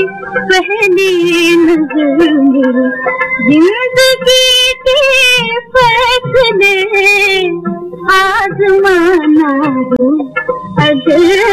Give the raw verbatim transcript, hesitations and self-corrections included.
पहली नजर मेरी जिंदगी के फैसले आजमाना हो अगर